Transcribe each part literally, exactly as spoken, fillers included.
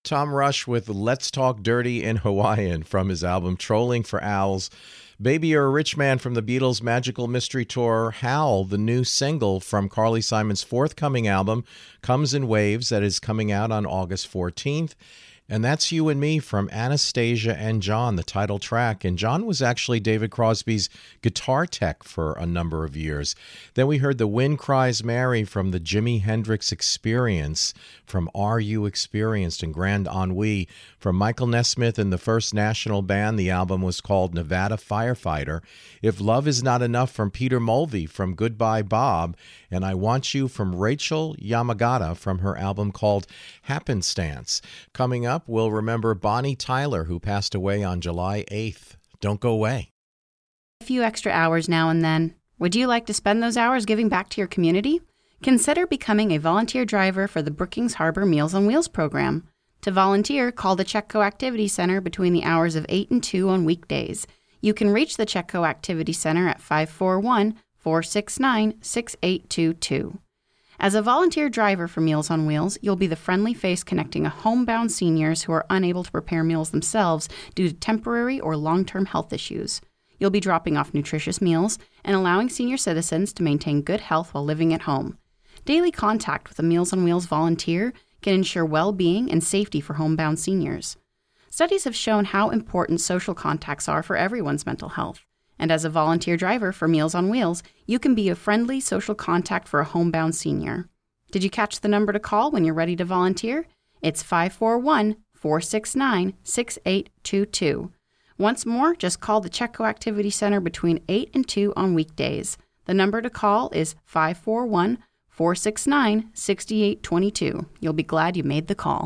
Tom Rush with Let's Talk Dirty in Hawaiian from his album Trolling for Owls. Baby You're a Rich Man from the Beatles' Magical Mystery Tour. Howl, the new single from Carly Simon's forthcoming album, Comes in Waves, that is coming out on August fourteenth. And That's You and Me from Anastasia and John, the title track. And John was actually David Crosby's guitar tech for a number of years. Then we heard The Wind Cries Mary from the Jimi Hendrix Experience, from Are You Experienced and Grand Ennui, from Michael Nesmith and the First National Band. The album was called Nevada Firefighter. If Love Is Not Enough from Peter Mulvey from Goodbye Bob. And I Want You from Rachel Yamagata from her album called Happenstance. Coming up, we'll remember Bonnie Tyler, who passed away on July eighth. Don't go away. A few extra hours now and then. Would you like to spend those hours giving back to your community? Consider becoming a volunteer driver for the Brookings Harbor Meals on Wheels program. To volunteer, call the Chetco Activity Center between the hours of eight and two on weekdays. You can reach the Chetco Activity Center at five four one, four six nine, six eight two two. As a volunteer driver for Meals on Wheels, you'll be the friendly face connecting homebound seniors who are unable to prepare meals themselves due to temporary or long-term health issues. You'll be dropping off nutritious meals and allowing senior citizens to maintain good health while living at home. Daily contact with a Meals on Wheels volunteer can ensure well-being and safety for homebound seniors. Studies have shown how important social contacts are for everyone's mental health. And as a volunteer driver for Meals on Wheels, you can be a friendly social contact for a homebound senior. Did you catch the number to call when you're ready to volunteer? It's five four one, four six nine, six eight two two. Once more, just call the Chetco Activity Center between eight and two on weekdays. The number to call is five four one, four six nine, six eight two two. You'll be glad you made the call.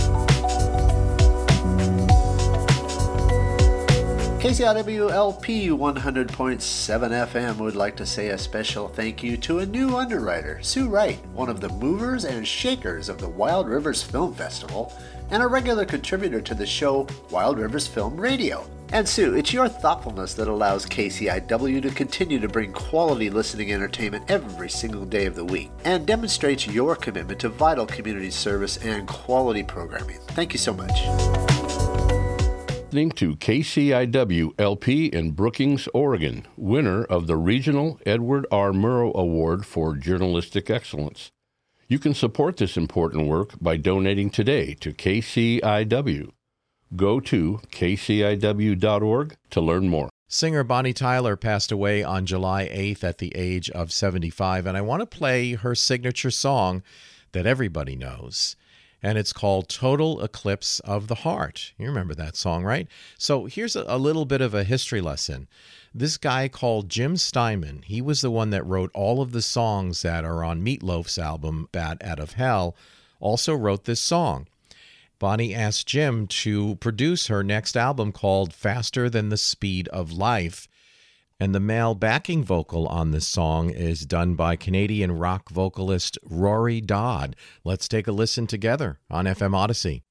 K C I W L P one hundred point seven F M would like to say a special thank you to a new underwriter, Sue Wright, one of the movers and shakers of the Wild Rivers Film Festival, and a regular contributor to the show Wild Rivers Film Radio. And Sue, it's your thoughtfulness that allows K C I W to continue to bring quality listening entertainment every single day of the week, and demonstrates your commitment to vital community service and quality programming. Thank you so much. Listening to K C I W L P in Brookings, Oregon, winner of the Regional Edward R. Murrow Award for Journalistic Excellence. You can support this important work by donating today to K C I W. Go to k c i w dot org to learn more. Singer Bonnie Tyler passed away on July eighth at the age of seventy-five, and I want to play her signature song that everybody knows. And it's called Total Eclipse of the Heart. You remember that song, right? So here's a, a little bit of a history lesson. This guy called Jim Steinman, he was the one that wrote all of the songs that are on Meatloaf's album, Bat Out of Hell, also wrote this song. Bonnie asked Jim to produce her next album called Faster Than the Speed of Life. And the male backing vocal on this song is done by Canadian rock vocalist Rory Dodd. Let's take a listen together on F M Odyssey.